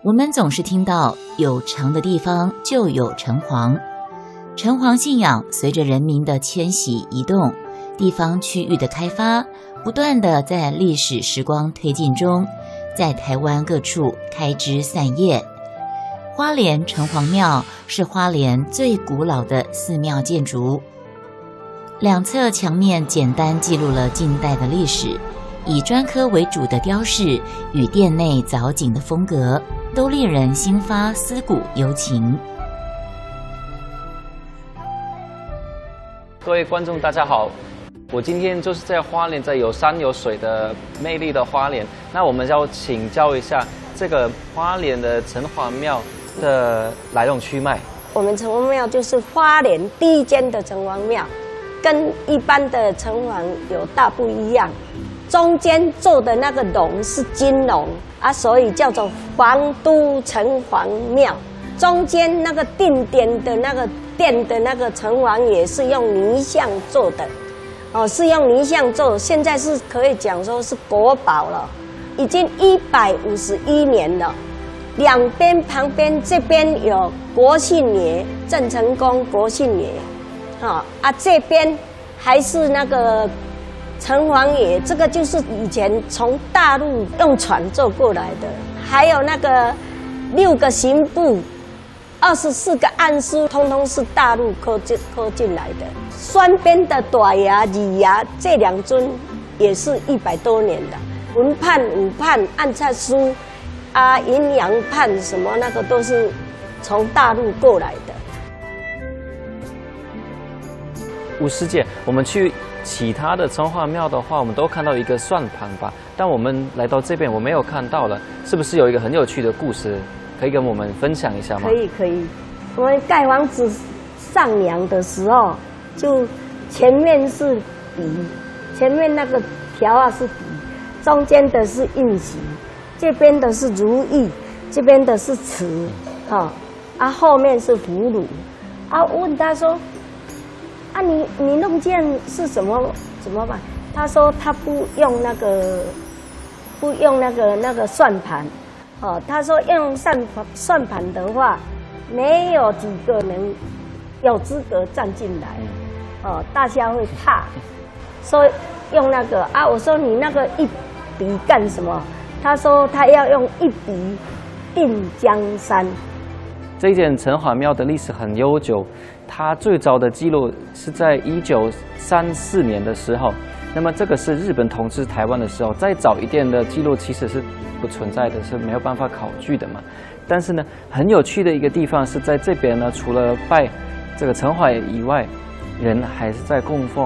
我们总是听到有城的地方就有城隍，城隍信仰随着人民的迁徙移动，地方区域的开发，不断的在历史时光推进中，在台湾各处开枝散叶。花莲城隍庙是花莲最古老的寺庙建筑，两侧墙面简单记录了近代的历史，以砖刻为主的雕饰与殿内藻井的风格，都令人心发思古幽情。 各位观众大家好，我今天就是在花莲，在有山有水的魅力的花莲。那我们要请教一下这个花莲的城隍庙的来龙去脉。 我们城隍庙就是花莲第一间的城隍庙，跟一般的城隍有大不一样。中间做的那个龙是金龙啊，所以叫做皇都城隍庙。中间那个定点的那个殿的那个城隍也是用泥像做的，哦，是用泥像做，现在是可以讲说是国宝了，已经151年了。两边旁边这边有国姓爷郑成功国姓爷，这边还是那个城隍爷，这个就是以前从大陆用船坐过来的，还有那个6个刑部，24个案书，通通是大陆刻进来的。双边的大爷、二爷这2尊也是100多年的。文判、武判、按察书啊、阴阳判什么那个都是从大陆过来的。 吴师姐，我们去其他的城隍庙的话，我们都看到一个算盘吧，但我们来到这边我没有看到了，是不是有一个很有趣的故事可以跟我们分享一下吗？ 可以。我们盖房子上梁的时候，就前面是底，前面那个条啊是底，中间的是印玺，这边的是如意，这边的是瓷，后面是葫芦。问他说，你弄这样是怎么办？他说他不用那个算盘。他说用算盘的话，没有几个人有资格站进来，大家会怕，说用那个我说你那个一笔干什么？他说他要用一笔定江山。 这间城隍庙的历史很悠久，它最早的记录是在1934年的时候。那么这个是日本统治台湾的时候，再早一点的记录其实是不存在的，是没有办法考据的嘛。但是呢，很有趣的一个地方是在这边呢，除了拜这个城隍爷以外，人还是在供奉